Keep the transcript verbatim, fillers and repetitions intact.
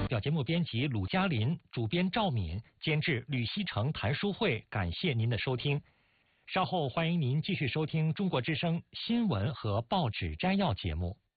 表节目编辑鲁嘉林，主编赵敏，监制吕希成、谭书慧。感谢您的收听。稍后欢迎您继续收听中国之声新闻和报纸摘要节目。